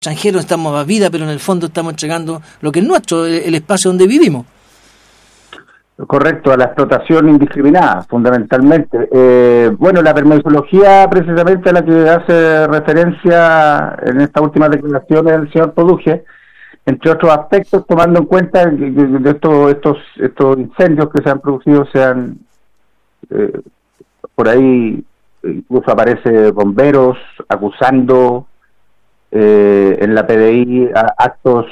extranjeros, estamos a vida, pero en el fondo estamos entregando lo que es nuestro, el espacio donde vivimos. Correcto, a la explotación indiscriminada, fundamentalmente. Bueno, la permisología, precisamente a la que hace referencia en estas últimas declaraciones del señor Produje, entre otros aspectos, tomando en cuenta que estos incendios que se han producido sean por ahí, incluso aparece bomberos acusando en la PDI actos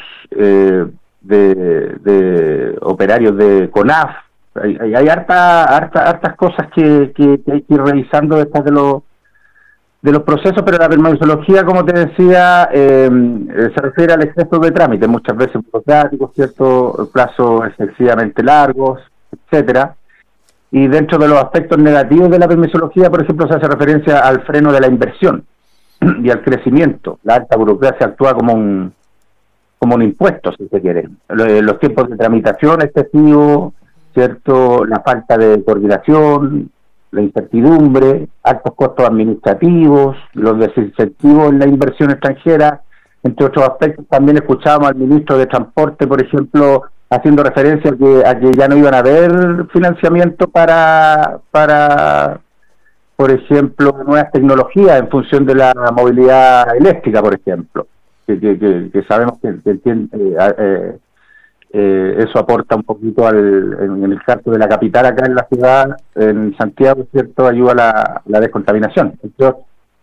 de operarios de CONAF. Hay hartas cosas que hay que ir revisando después de los procesos, pero la permisología, como te decía, se refiere al exceso de trámite, muchas veces burocráticos, ¿cierto? Plazos excesivamente largos, etcétera. Y dentro de los aspectos negativos de la permisología, por ejemplo, se hace referencia al freno de la inversión y al crecimiento. La alta burocracia actúa como un impuesto, si se quiere. Los tiempos de tramitación excesivos, ¿cierto? La falta de coordinación, la incertidumbre, altos costos administrativos, los desincentivos en la inversión extranjera, entre otros aspectos. También escuchábamos al ministro de Transporte, por ejemplo, haciendo referencia a que ya no iban a haber financiamiento para por ejemplo, nuevas tecnologías en función de la movilidad eléctrica, por ejemplo, que sabemos que eso aporta un poquito en el caso de la capital acá en la ciudad, en Santiago, ¿cierto? Ayuda a la descontaminación. Entonces,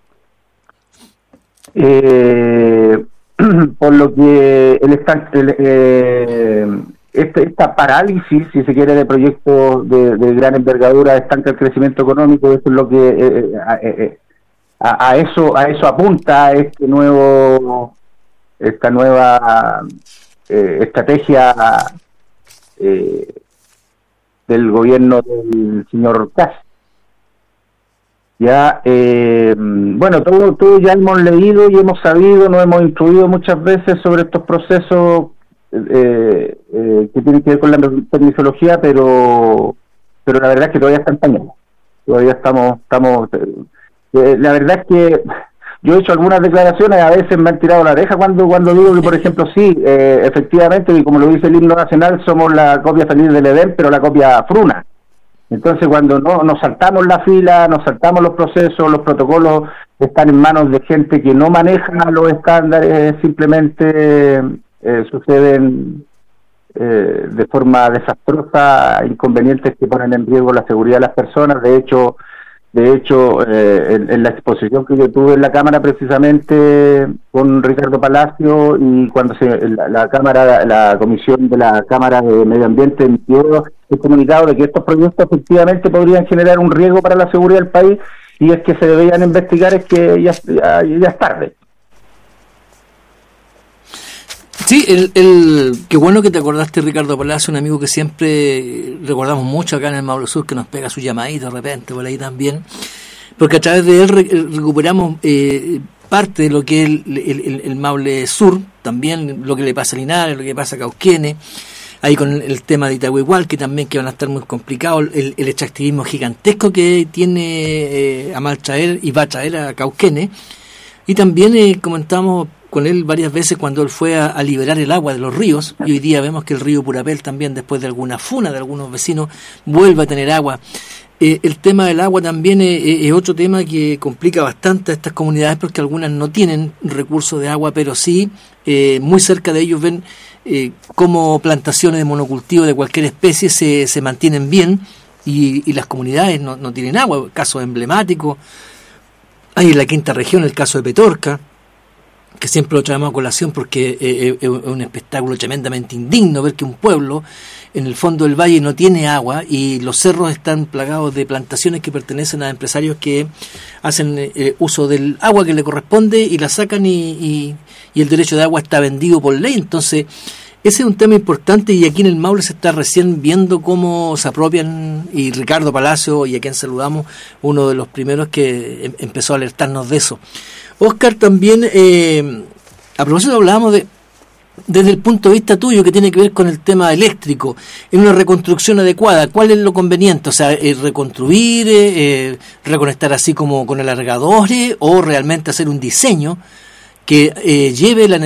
por lo que esta parálisis, si se quiere, de proyectos de gran envergadura estanca el crecimiento económico. Eso es lo que a eso apunta esta nueva estrategia del gobierno del señor Kast. Ya, bueno, todo ya hemos leído y hemos sabido, nos hemos instruido muchas veces sobre estos procesos que tienen que ver con la permisología, pero la verdad es que todavía están pañales. Todavía estamos la verdad es que yo he hecho algunas declaraciones, a veces me han tirado la oreja cuando digo que, por ejemplo, sí, efectivamente, y como lo dice el himno nacional, somos la copia feliz del Edén, pero la copia fruna. Entonces, cuando nos saltamos la fila, nos saltamos los procesos, los protocolos están en manos de gente que no maneja los estándares, simplemente suceden de forma desastrosa inconvenientes que ponen en riesgo la seguridad de las personas. De hecho, en la exposición que yo tuve en la Cámara, precisamente con Ricardo Palacio, y cuando la comisión de la Cámara de Medio Ambiente emitió el comunicado de que estos proyectos efectivamente podrían generar un riesgo para la seguridad del país, y es que se deberían investigar, es que ya es tarde. Sí, qué bueno que te acordaste, Ricardo Palacio, un amigo que siempre recordamos mucho acá en el Maule Sur, que nos pega su llamadito de repente por ahí también, porque a través de él recuperamos parte de lo que es el Maule Sur, también lo que le pasa a Linares, lo que pasa a Cauquenes, ahí con el tema de Itahuigual, que también que van a estar muy complicados, el extractivismo gigantesco que tiene a mal traer y va a traer a Cauquenes, y también comentamos con él varias veces cuando él fue a liberar el agua de los ríos, y hoy día vemos que el río Purapel también, después de alguna funa de algunos vecinos, vuelve a tener agua. El tema del agua también es otro tema que complica bastante a estas comunidades, porque algunas no tienen recursos de agua, pero sí muy cerca de ellos ven cómo plantaciones de monocultivo de cualquier especie se mantienen bien, y las comunidades no tienen agua. Casos emblemáticos hay en la quinta región, el caso de Petorca, que siempre lo traemos a colación porque es un espectáculo tremendamente indigno ver que un pueblo en el fondo del valle no tiene agua, y los cerros están plagados de plantaciones que pertenecen a empresarios que hacen uso del agua que le corresponde y la sacan, y el derecho de agua está vendido por ley. Entonces ese es un tema importante, y aquí en el Maule se está recién viendo cómo se apropian, y Ricardo Palacio, y a quien saludamos, uno de los primeros que empezó a alertarnos de eso. Óscar, también a propósito hablábamos desde el punto de vista tuyo, que tiene que ver con el tema eléctrico, en una reconstrucción adecuada, ¿cuál es lo conveniente? O sea, reconstruir, reconectar así como con alargadores, o realmente hacer un diseño que lleve la